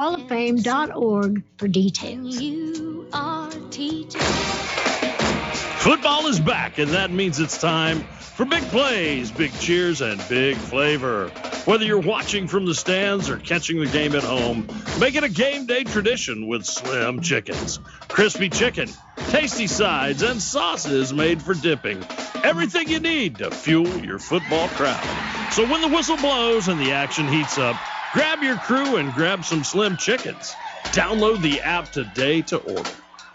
walloffame.org for details. You are teaching. Football is back, and that means it's time for big plays, big cheers, and big flavor. Whether you're watching from the stands or catching the game at home, make it a game day tradition with Slim Chickens. Crispy chicken, tasty sides, and sauces made for dipping. Everything you need to fuel your football crowd. So when the whistle blows and the action heats up, grab your crew and grab some Slim Chickens. Download the app today to order.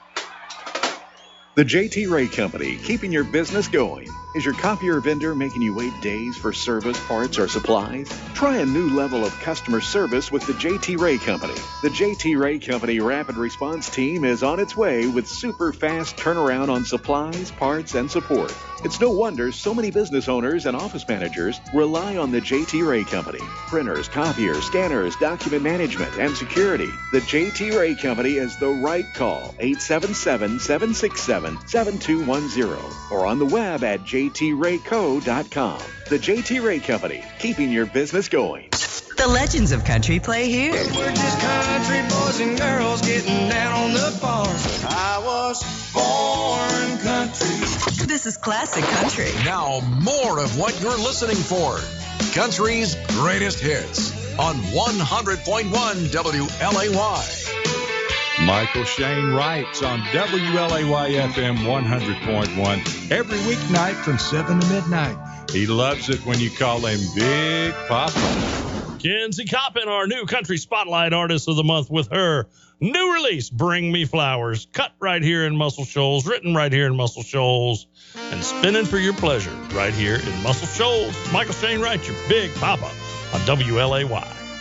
The J.T. Ray Company, keeping your business going. Is your copier vendor making you wait days for service, parts, or supplies? Try a new level of customer service with the J.T. Ray Company. The J.T. Ray Company Rapid Response Team is on its way with super fast turnaround on supplies, parts, and support. It's no wonder so many business owners and office managers rely on the J.T. Ray Company. Printers, copiers, scanners, document management, and security. The J.T. Ray Company is the right call. 877-767-7210 or on the web at jtrayco.com. The J.T. Ray Company, keeping your business going. The legends of country play here. We're just country boys and girls getting down on the farm. I was born country. This is classic country. Now, more of what you're listening for. Country's greatest hits on 100.1 WLAY. Michael Shane writes on WLAY FM 100.1 every weeknight from 7 to midnight. He loves it when you call him Big Papa. Kenzie Coppin, our new Country Spotlight Artist of the Month, with her new release, Bring Me Flowers, cut right here in Muscle Shoals, written right here in Muscle Shoals, and spinning for your pleasure right here in Muscle Shoals. Michael Shane Wright, your Big Papa on WLAY.